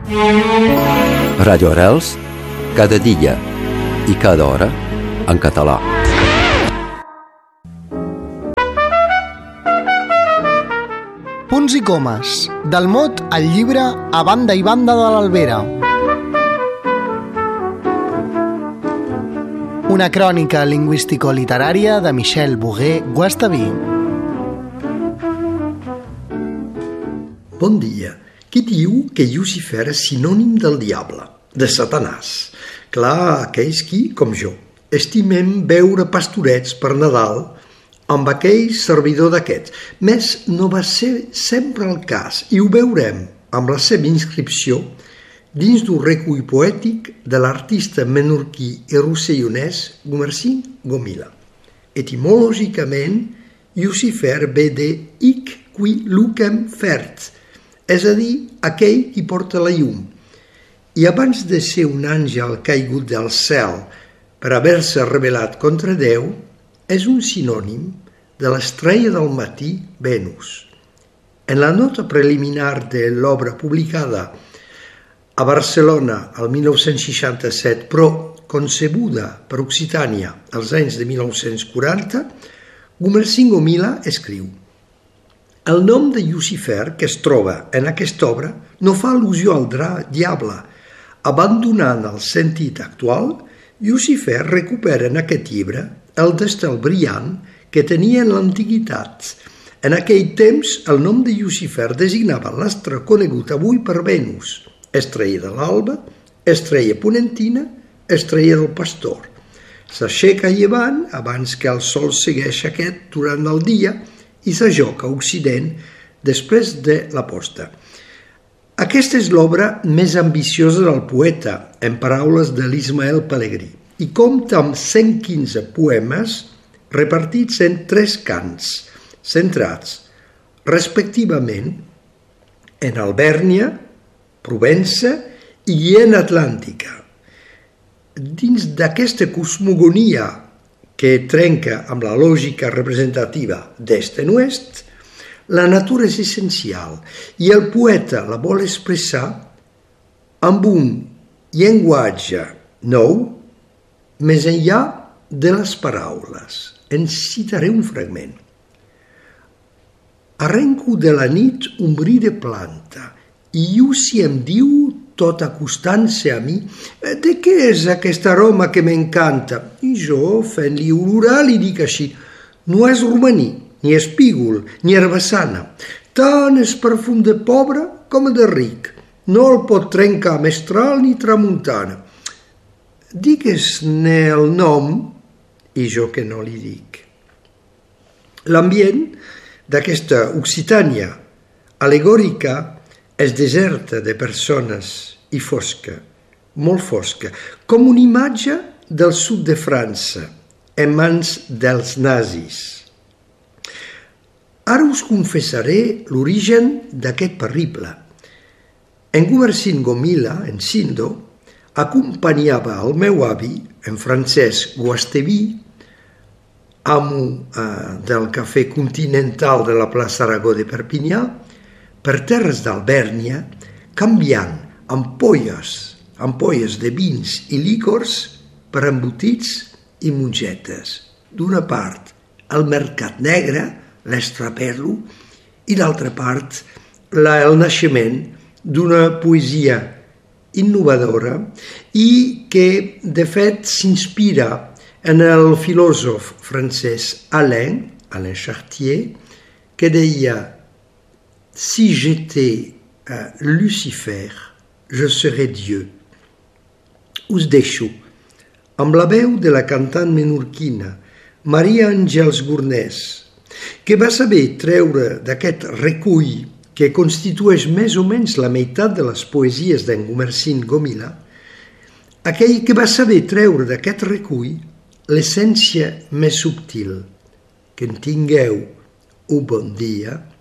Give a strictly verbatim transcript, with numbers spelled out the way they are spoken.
Radio Arrels, cada dia i cada hora en català. Punts i comes, del mot al llibre A banda i banda de l'Albera. Una crònica lingüístico-literària de Michel Bogué-Guastaví. Bon dia. Qui diu que Llucifer és sinònim del diable, de Satanàs? Clar, aquells qui, com jo, estimem veure pastorets per Nadal amb aquell servidor d'aquests. Més no va ser sempre el cas, i ho veurem amb la seva inscripció dins d'un recull poètic de l'artista menorquí i rossellonès Gumersin Gomila. Etimològicament, Llucifer ve de hic qui lucem fert, és a dir, aquell qui porta la llum. I abans de ser un àngel caigut del cel per haver-se rebel·lat contra Déu, és un sinònim de l'estrella del matí, Venus. En la nota preliminar de l'obra publicada a Barcelona el mil nou-cents seixanta-set, però concebuda per Occitània als anys de mil nou-cents quaranta, Gumersin Gomila escriu: el nom de Llucifer que es troba en aquesta obra no fa al·lusió al diable. Abandonant el sentit actual, Llucifer recupera en aquest llibre el destel brillant que tenia en l'antiguitat. En aquell temps, el nom de Llucifer designava l'astre conegut avui per Venus, estrella de l'alba, estrella ponentina, estrella del pastor. S'aixeca a llevant abans que el sol segueix aquest durant el dia i s'ajoca a Occident després de la posta. Aquesta és l'obra més ambiciosa del poeta, en paraules de l'Ismael Pelegrí, i compta amb cent quinze poemes repartits en tres cants, centrats respectivament en Alvèrnia, Provença i Guiena Atlàntica. Dins d'aquesta cosmogonia que trenca amb la lògica representativa d'est en oest, la natura és essencial i el poeta la vol expressar amb un llenguatge nou més enllà de les paraules. En citaré un fragment. Arrenco de la nit un bri de planta i Lluci em diu, tot acostant-se a mi, de què és aquest aroma que m'encanta? I jo, fent-li olorar, li dic així: no és romaní, ni espígol, ni herbassana. Tant és perfum de pobre com de ric. No el pot trencar mestral ni tramuntana. Digues-ne el nom, i jo que no li dic. L'ambient d'aquesta Occitània alegòrica és deserta de persones i fosca, molt fosca, com una imatge del sud de França, en mans dels nazis. Ara us confessaré l'origen d'aquest terrible. En Gumersin Gomila, en Sindo, acompanyava el meu avi, en Francesc Guastaví, amo eh, del cafè continental de la plaça Aragó de Perpinyà, per terres d'Alvèrnia, canviant ampolles, ampolles de vins i licors per embotits i mongetes. D'una part, el mercat negre, l'estraperlo, i d'altra part, la, el naixement d'una poesia innovadora i que, de fet, s'inspira en el filòsof francès Alain, Alain Chartier, que deia: si j'étais uh, Lucifer, je serais Dieu. Us deixo amb la veu de la cantant menorquina Maria Àngels Gornès, que va saber treure d'aquest recull que constitueix més o menys la meitat de les poesies d'en Gumersin Gomila, aquell que va saber treure d'aquest recull l'essència més subtil. Que en tingueu un bon dia